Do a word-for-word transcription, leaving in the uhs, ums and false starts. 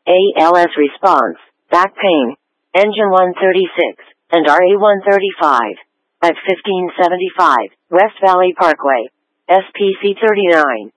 A L S response, back pain, engine one thirty-six, and R A one thirty-five. At fifteen seventy-five, West Valley Parkway, S P C thirty-nine.